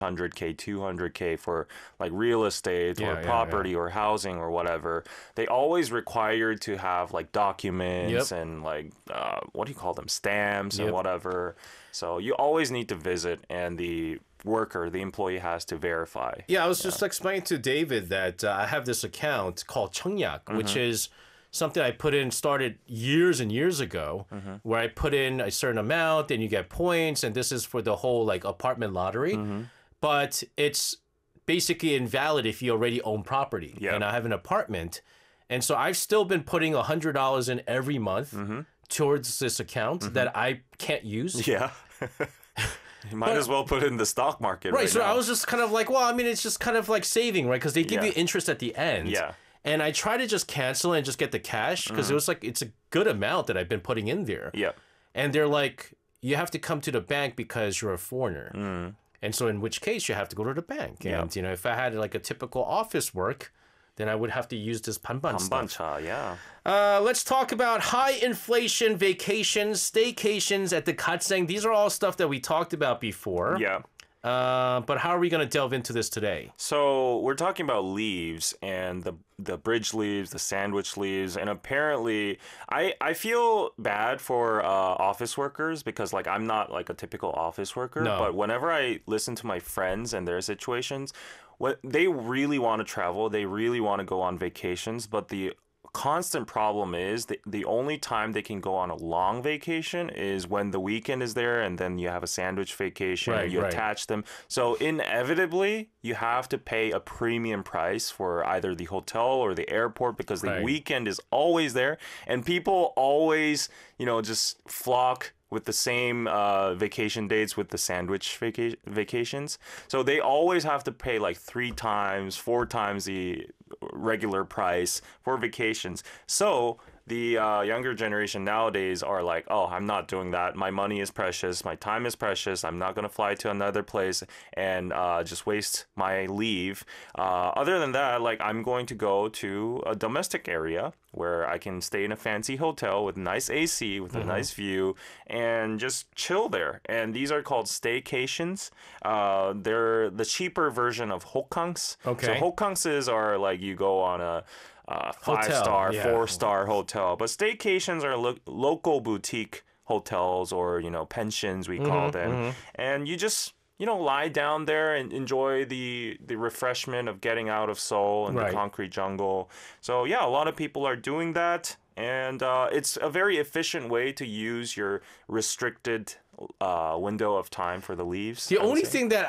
100K, 200K for like real estate or Yeah, yeah, yeah. property or housing or whatever, they always require to have like documents Yep. and like what do you call them, stamps and Yep. whatever. So you always need to visit, and the employee has to verify. Yeah, I was just explaining to David that I have this account called Cheongyak, which is something I put in, started years and years ago, where I put in a certain amount and you get points, and this is for the whole like apartment lottery. But it's basically invalid if you already own property. Yeah. And I have an apartment. And so I've still been putting $100 in every month towards this account that I can't use. Yeah. You might as well put it in the stock market Right, so now. I was just kind of like, well, I mean, it's just kind of like saving, right? Because they give Yeah. you interest at the end. Yeah. And I try to just cancel and just get the cash because it was like, it's a good amount that I've been putting in there. Yeah. And they're like, you have to come to the bank because you're a foreigner. And so in which case you have to go to the bank. Yeah. And, you know, if I had like a typical office work, then I would have to use this panban stuff. Bancha, yeah. Let's talk about high inflation vacations, staycations at the Katseng. These are all stuff that we talked about before. Yeah. But how are we going to delve into this today? So we're talking about leaves and the bridge leaves, the sandwich leaves, and apparently I feel bad for office workers because like I'm not like a typical office worker, No. but whenever I listen to my friends and their situations, what they really want to travel, they really want to go on vacations, but the constant problem is the only time they can go on a long vacation is when the weekend is there, and then you have a sandwich vacation, Right, you right. attach them. So inevitably you have to pay a premium price for either the hotel or the airport because the Right. weekend is always there, and people always, you know, just flock with the same vacation dates with the sandwich vacations. So they always have to pay like 3 times, 4 times the regular price for vacations. So the younger generation nowadays are like, oh, I'm not doing that. My money is precious. My time is precious. I'm not going to fly to another place and just waste my leave. Other than that, like I'm going to go to a domestic area where I can stay in a fancy hotel with nice AC, with a nice view, and just chill there. And these are called staycations. They're the cheaper version of hokangs. Okay. So hokangses are like you go on a Hotel, 5-star, yeah. 4-star hotel, but staycations are local boutique hotels, or you know, pensions we call them, and you just, you know, lie down there and enjoy the refreshment of getting out of Seoul and Right. the concrete jungle. So yeah, a lot of people are doing that, and it's a very efficient way to use your restricted window of time for the leaves. The I would only say. thing that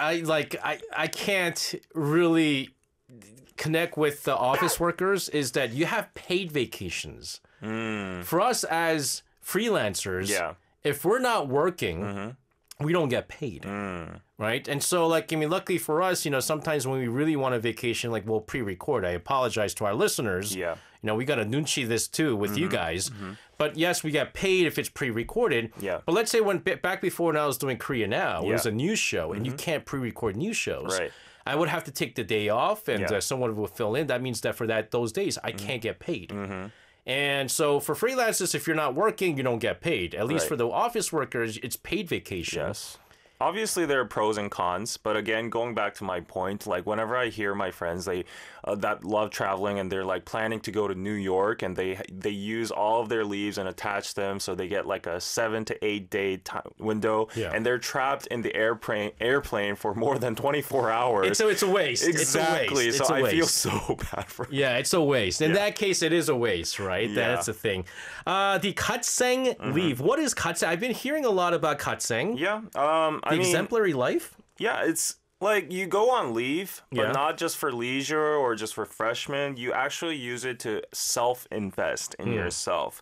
I can't really connect with the office workers is that you have paid vacations. For us as freelancers, Yeah. if we're not working, we don't get paid. Right? And so, like, I mean, luckily for us, you know, sometimes when we really want a vacation, like, we'll pre-record. I apologize to our listeners. Yeah. You know, we got to nunchi this too with you guys. But yes, we get paid if it's pre-recorded. Yeah. But let's say back before when I was doing Korea Now, it was Yeah. a news show, and you can't pre-record news shows. Right. I would have to take the day off, and Yeah. someone will fill in. That means that for those days, I can't get paid. And so for freelancers, if you're not working, you don't get paid. At least Right. for the office workers, it's paid vacation. Yes. Obviously, there are pros and cons, but again, going back to my point, like whenever I hear my friends that love traveling and they're like planning to go to New York, and they use all of their leaves and attach them, so they get like a 7 to 8 day window, Yeah. and they're trapped in the airplane for more than 24 hours. It's a waste. Exactly. It's a waste. So It's a I feel waste. so bad for. Yeah, it's a waste. In Yeah. that case, it is a waste, right? Yeah. That's the thing. The Katseng leave. What is Katseng? I've been hearing a lot about Katseng. Yeah. The exemplary life? Yeah, it's like you go on leave, but Yeah. not just for leisure or just refreshment. You actually use it to self-invest in yourself.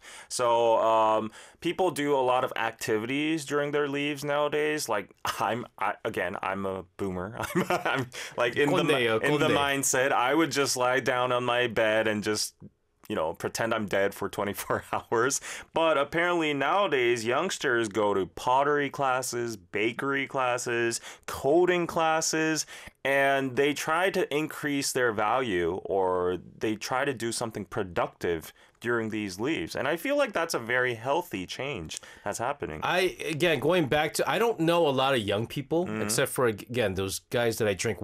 So people do a lot of activities during their leaves nowadays. Like I'm a boomer. I'm like in the Kondeyo, in the konde. mindset, I would just lie down on my bed and just, pretend I'm dead for 24 hours. But apparently nowadays, youngsters go to pottery classes, bakery classes, coding classes, and they try to increase their value, or they try to do something productive during these leaves. And I feel like that's a very healthy change that's happening. Again, going back to, I don't know a lot of young people, except for, again, those guys that I drink